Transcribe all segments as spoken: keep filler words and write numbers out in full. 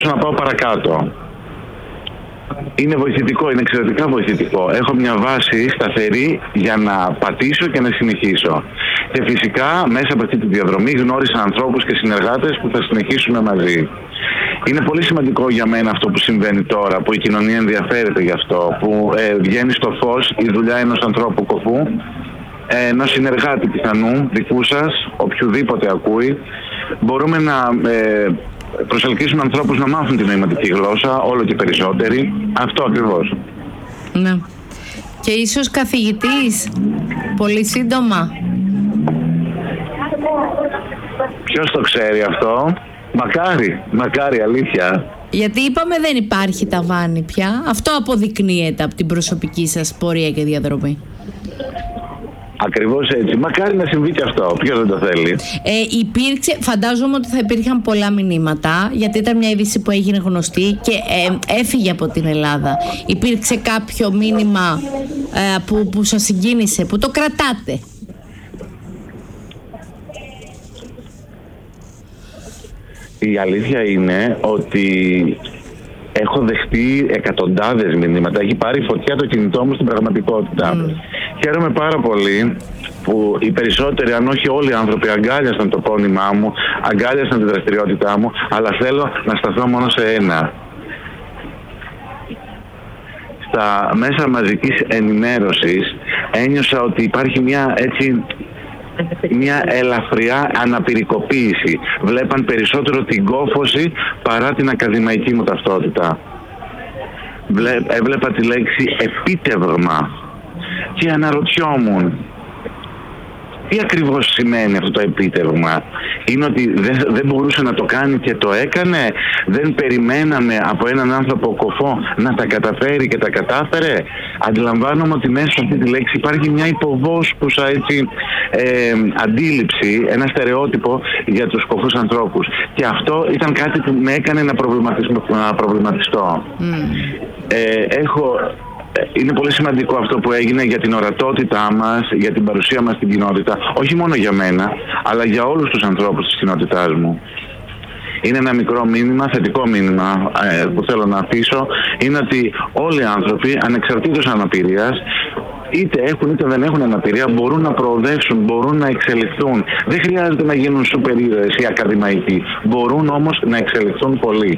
να πάω παρακάτω. Είναι βοηθητικό, είναι εξαιρετικά βοηθητικό. Έχω μια βάση σταθερή για να πατήσω και να συνεχίσω. Και φυσικά μέσα από αυτή τη διαδρομή γνώρισα ανθρώπους και συνεργάτες που θα συνεχίσουμε μαζί. Είναι πολύ σημαντικό για μένα αυτό που συμβαίνει τώρα, που η κοινωνία ενδιαφέρεται γι' αυτό, που ε, βγαίνει στο φως η δουλειά ενός ανθρώπου κοφού, ε, ενός συνεργάτη πιθανού, δικού σας, οποιοδήποτε ακούει. Μπορούμε να ε, προσελκύσουμε ανθρώπους να μάθουν τη νοηματική γλώσσα, όλο και περισσότεροι. Αυτό ακριβώς. Ναι. Και ίσως καθηγητής, πολύ σύντομα. Ποιος το ξέρει αυτό? Μακάρι, μακάρι, αλήθεια. Γιατί είπαμε δεν υπάρχει ταβάνι πια. Αυτό αποδεικνύεται από την προσωπική σας πορεία και διαδρομή. Ακριβώς έτσι. Μακάρι να συμβεί και αυτό. Ποιος δεν το θέλει. Ε, υπήρξε, φαντάζομαι ότι θα υπήρχαν πολλά μηνύματα, γιατί ήταν μια είδηση που έγινε γνωστή και ε, έφυγε από την Ελλάδα. Υπήρξε κάποιο μήνυμα ε, που, που σας συγκίνησε, που το κρατάτε? Η αλήθεια είναι ότι έχω δεχτεί εκατοντάδες μηνύματα. Έχει πάρει φωτιά το κινητό μου στην πραγματικότητα. Mm. Χαίρομαι πάρα πολύ που οι περισσότεροι, αν όχι όλοι οι άνθρωποι, αγκάλιασαν το πόνημά μου, αγκάλιασαν τη δραστηριότητά μου, αλλά θέλω να σταθώ μόνο σε ένα. Στα μέσα μαζικής ενημέρωσης ένιωσα ότι υπάρχει μια έτσι... μια ελαφριά αναπηρικοποίηση. Βλέπαν περισσότερο την κόφωση παρά την ακαδημαϊκή μου ταυτότητα. Βλέ, έβλεπα τη λέξη επίτευγμα και αναρωτιόμουν τι ακριβώς σημαίνει αυτό το επίτευγμα. Είναι ότι δεν, δεν μπορούσε να το κάνει και το έκανε? Δεν περιμέναμε από έναν άνθρωπο κοφό να τα καταφέρει και τα κατάφερε? Αντιλαμβάνομαι ότι μέσα σε αυτή τη λέξη υπάρχει μια υποβόσκουσα έτσι, ε, αντίληψη, ένα στερεότυπο για τους κοφούς ανθρώπους. Και αυτό ήταν κάτι που με έκανε να, να προβληματιστώ. Mm. Ε, έχω... Είναι πολύ σημαντικό αυτό που έγινε για την ορατότητά μας, για την παρουσία μας στην κοινότητα. Όχι μόνο για μένα, αλλά για όλους τους ανθρώπους της κοινότητάς μου. Είναι ένα μικρό μήνυμα, θετικό μήνυμα ε, που θέλω να αφήσω. Είναι ότι όλοι οι άνθρωποι, ανεξαρτήτως αναπηρίας, είτε έχουν είτε δεν έχουν αναπηρία, μπορούν να προοδεύσουν, μπορούν να εξελιχθούν. Δεν χρειάζεται να γίνουν σούπερ ήρωες ή ακαδημαϊκοί. Μπορούν όμως να εξελιχθούν πολύ.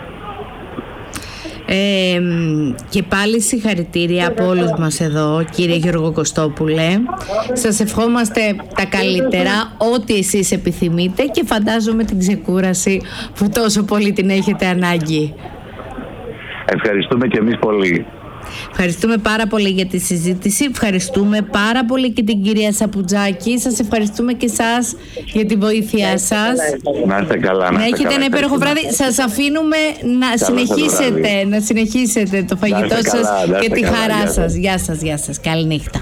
Ε, και πάλι συγχαρητήρια από όλους μας εδώ, κύριε Γιώργο Κωστόπουλε. Σας ευχόμαστε τα καλύτερα, ό,τι εσείς επιθυμείτε, και φαντάζομαι την ξεκούραση που τόσο πολύ την έχετε ανάγκη. Ευχαριστούμε και εμείς πολύ. Ευχαριστούμε πάρα πολύ για τη συζήτηση. Ευχαριστούμε πάρα πολύ και την κυρία Σαπουτζάκη. Σας ευχαριστούμε και εσάς για τη βοήθειά σας. Να είστε καλά. Να έχετε ένα υπέροχο βράδυ. Σας αφήνουμε να συνεχίσετε, να συνεχίσετε το φαγητό σας και τη χαρά σας. Γεια σας, γεια σας. Καληνύχτα.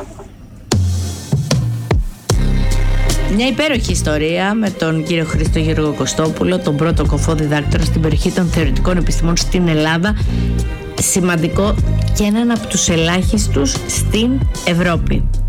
Μια υπέροχη ιστορία με τον κύριο Χρήστο Γιώργο Κωστόπουλο, τον πρώτο κοφό διδάκτορα στην περιοχή των θεωρητικών επιστημών στην Ελλάδα. Σημαντικό και έναν από τους ελάχιστους στην Ευρώπη.